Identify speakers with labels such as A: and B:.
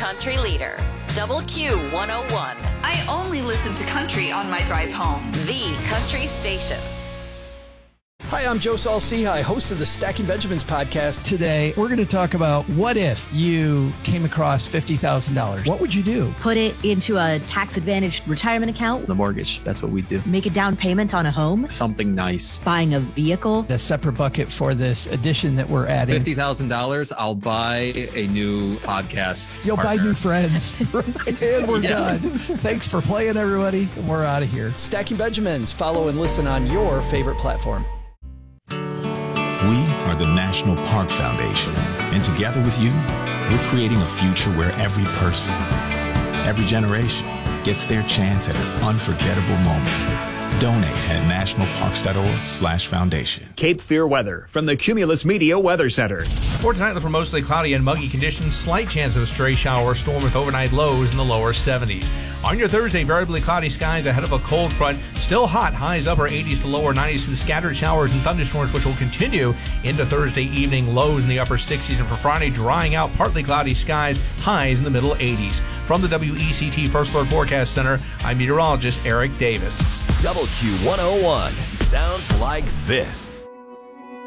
A: country leader, Double Q 101.
B: I only listen to country on my drive home.
A: The country station.
C: Hi, I'm Joe Saul-Sehy, host of the Stacking Benjamins podcast.
D: Today, we're going to talk about what if you came across $50,000? What would you do?
E: Put it into a tax-advantaged retirement account.
F: The mortgage, that's what we do.
E: Make a down payment on a home.
F: Something nice.
E: Buying a vehicle.
D: A separate bucket for this addition that we're adding.
F: $50,000, I'll buy a new podcast
D: You'll
F: partner.
D: buy new friends. And we're done. Thanks for playing, everybody. We're out of here.
C: Stacking Benjamins. Follow and listen on your favorite platform.
G: We are the National Park Foundation, and together with you, we're creating a future where every person, every generation gets their chance at an unforgettable moment. Donate at nationalparks.org/foundation.
H: Cape Fear weather from the Cumulus Media Weather Center.
I: For tonight, look for mostly cloudy and muggy conditions. Slight chance of a stray shower or storm with overnight lows in the lower 70s. On your Thursday, variably cloudy skies ahead of a cold front. Still hot, highs upper 80s to lower 90s, and scattered showers and thunderstorms, which will continue into Thursday evening. Lows in the upper 60s, and for Friday, drying out, partly cloudy skies, highs in the middle 80s. From the WECT First Alert Forecast Center, I'm meteorologist Eric Davis.
J: Double Q 101 sounds like this.